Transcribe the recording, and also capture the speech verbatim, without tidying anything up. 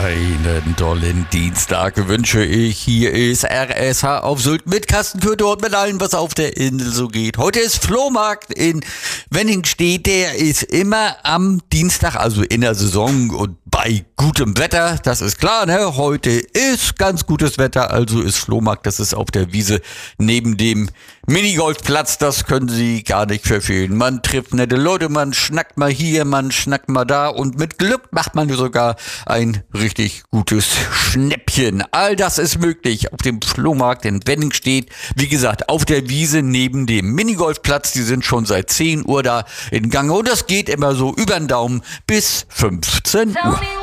Einen tollen Dienstag wünsche ich. Hier ist R S H auf Sylt mit Carsten Köthe und mit allem, was auf der Insel so geht. Heute ist Flohmarkt in Wenningstedt. Der ist immer am Dienstag, also in der Saison und bei gutem Wetter. Das ist klar, ne? Heute ist ganz gutes Wetter, also ist Flohmarkt. Das ist auf der Wiese neben dem Minigolfplatz. Das können Sie gar nicht verfehlen. Man trifft nette Leute, man schnackt mal hier, man schnackt mal da und mit Glück macht man sogar ein richtig gutes Schnäppchen. All das ist möglich auf dem Flohmarkt in Wenningstedt. Wie gesagt, auf der Wiese neben dem Minigolfplatz. Die sind schon seit zehn Uhr da in Gange und das geht immer so über den Daumen bis fünfzehn Uhr.